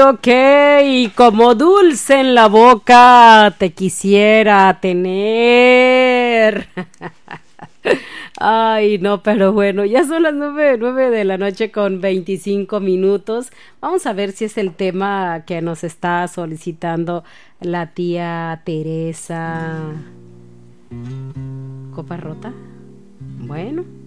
ok, como dulce en la boca te quisiera tener. Ay, no, pero bueno, ya son las 9 de la noche con 25 minutos. Vamos a ver si es el tema que nos está solicitando la tía Teresa. ¿Copa rota? Bueno.